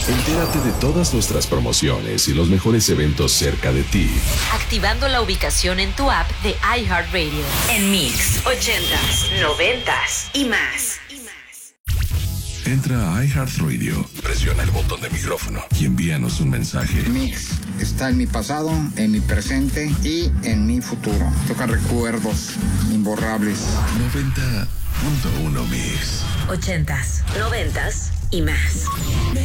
Entérate de todas nuestras promociones y los mejores eventos cerca de ti. Activando la ubicación en tu app de iHeartRadio. En Mix 80s, 90s y más. Entra a iHeartRadio, presiona el botón de micrófono y envíanos un mensaje. Mix está en mi pasado, en mi presente y en mi futuro. Toca recuerdos imborrables. 90.1 Mix. 80s, 90s y más.